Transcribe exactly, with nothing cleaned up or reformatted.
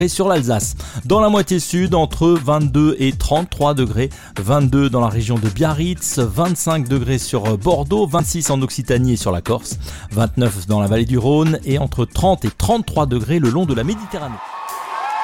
Et sur l'Alsace, dans la moitié sud, entre vingt-deux et trente-trois degrés, vingt-deux dans la région de Biarritz, vingt-cinq degrés sur Bordeaux, vingt-six en Occitanie et sur la Corse, vingt-neuf dans la vallée du Rhône et entre trente et trente-trois degrés le long de la Méditerranée.